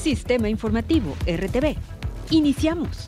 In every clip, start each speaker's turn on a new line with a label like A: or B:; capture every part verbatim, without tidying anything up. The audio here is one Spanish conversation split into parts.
A: Sistema Informativo R T V. Iniciamos.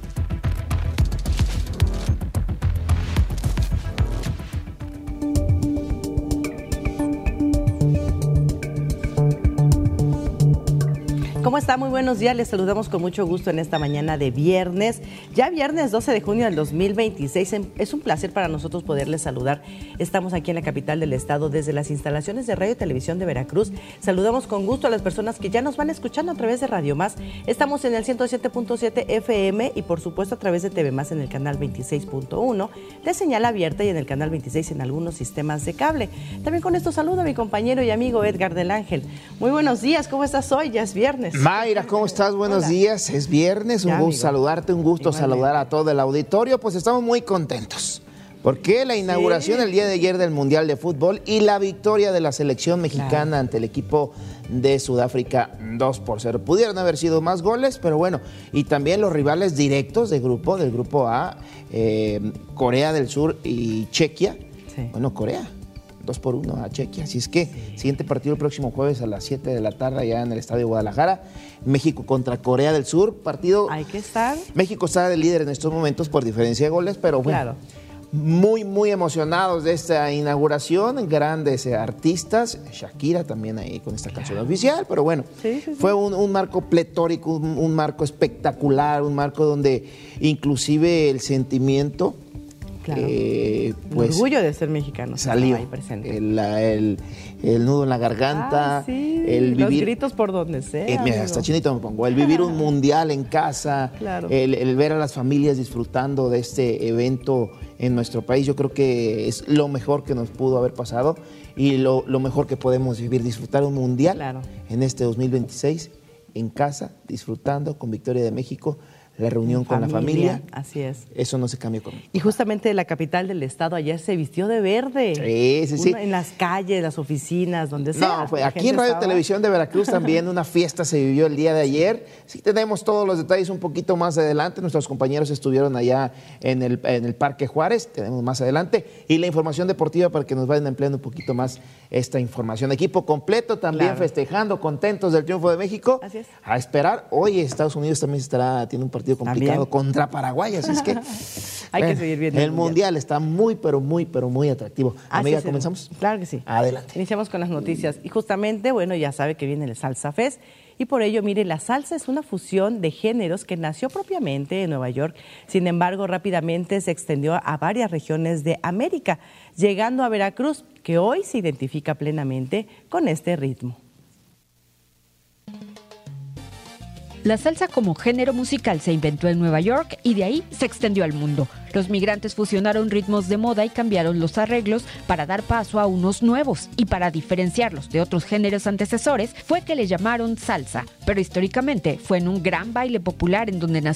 B: ¿Cómo está? Muy buenos días, les saludamos con mucho gusto en esta mañana de viernes, ya viernes doce de junio del dos mil veintiséis. Es un placer para nosotros poderles saludar. Estamos aquí en la capital del estado desde las instalaciones de Radio y Televisión de Veracruz. Saludamos con gusto a las personas que ya nos van escuchando a través de Radio Más. Estamos en el ciento siete punto siete F M y por supuesto a través de T V Más en el canal veintiséis punto uno, de señal abierta y en el canal veintiséis en algunos sistemas de cable. También con esto saludo a mi compañero y amigo Edgar del Ángel. Muy buenos días, ¿cómo estás hoy? Ya es viernes.
C: Mayra, ¿cómo estás? Buenos
B: Hola.
C: días. Es viernes, un
B: Ya,
C: gusto
B: amigo.
C: saludarte, un gusto
B: Igualmente.
C: saludar a todo el auditorio. Pues estamos muy contentos. Porque la inauguración
B: Sí.
C: el día de ayer del Mundial de Fútbol y la victoria de la selección mexicana
B: Claro.
C: ante el equipo de Sudáfrica dos por cero. Pudieron haber sido más goles, pero bueno. Y también los rivales directos del grupo, del grupo A, eh, Corea del Sur y Chequia.
B: Sí.
C: Bueno, Corea. Dos por uno a Chequia. Así es que siguiente partido el próximo jueves a las siete de la tarde allá en el Estadio Guadalajara. México contra Corea del Sur. Partido.
B: Hay que estar.
C: México está de líder en estos momentos por diferencia de goles, pero bueno.
B: Claro.
C: Muy, muy emocionados de esta inauguración. Grandes eh, artistas. Shakira también ahí con esta canción oficial, pero bueno.
B: Sí, sí, sí.
C: Fue un, un marco pletórico, un, un marco espectacular, un marco donde inclusive el sentimiento.
B: Claro.
C: Eh,
B: El
C: pues,
B: orgullo de ser mexicano.
C: salió
B: Ahí presente.
C: el, la- el- el nudo en la garganta,
B: Ah, sí,
C: el
B: los
C: vivir
B: gritos por donde sea.
C: eh, mira,
B: amigo.
C: hasta chinito me pongo, el vivir un mundial en casa,
B: Claro.
C: el, el ver a las familias disfrutando de este evento en nuestro país, yo creo que es lo mejor que nos pudo haber pasado y lo, lo mejor que podemos vivir, disfrutar un mundial
B: Claro.
C: en este dos mil veintiséis en casa, disfrutando con victoria de México, la reunión con la familia.
B: Así es.
C: Eso no se cambia con.
B: Y justamente la capital del estado ayer se vistió de verde.
C: Sí, sí, sí.
B: Uno en las calles, las oficinas, donde sea.
C: No, fue
B: la
C: aquí
B: gente
C: en Radio
B: estaba-
C: Televisión de Veracruz también una fiesta se vivió el día de ayer. Sí tenemos todos los detalles un poquito más adelante. Nuestros compañeros estuvieron allá en el, en el Parque Juárez, tenemos más adelante. Y la información deportiva para que nos vayan empleando un poquito más esta información. Equipo completo también
B: Claro.
C: festejando, contentos del triunfo de México.
B: Así es.
C: A esperar. Hoy Estados Unidos también estará, tiene un partido complicado
B: También.
C: contra Paraguay, así es que
B: Hay que
C: bueno,
B: seguir viendo
C: el
B: el
C: mundial.
B: mundial.
C: está muy, pero muy, pero muy atractivo.
B: Así
C: Amiga,
B: es,
C: ¿comenzamos?
B: Claro que sí.
C: Adelante.
B: Iniciamos con las noticias. Y justamente, bueno, ya sabe que viene el Salsa Fest. Y por ello, mire, la salsa es una fusión de géneros que nació propiamente en Nueva York. Sin embargo, rápidamente se extendió a varias regiones de América, llegando a Veracruz, que hoy se identifica plenamente con este ritmo.
A: La salsa como género musical se inventó en Nueva York y de ahí se extendió al mundo. Los migrantes fusionaron ritmos de moda y cambiaron los arreglos para dar paso a unos nuevos. Y para diferenciarlos de otros géneros antecesores fue que le llamaron salsa. Pero históricamente fue en un gran baile popular en donde nació